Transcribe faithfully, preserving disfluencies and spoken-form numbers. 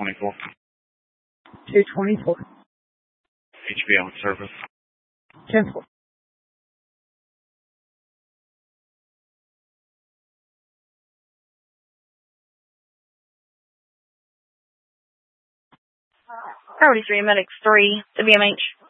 twenty-four. two twenty-four. H B O service. Cancel. Priority three, Medics three, W M H.